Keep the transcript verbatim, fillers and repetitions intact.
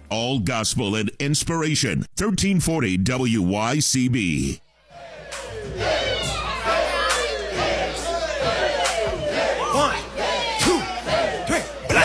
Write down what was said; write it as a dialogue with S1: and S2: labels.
S1: All gospel and inspiration. thirteen forty W Y C B.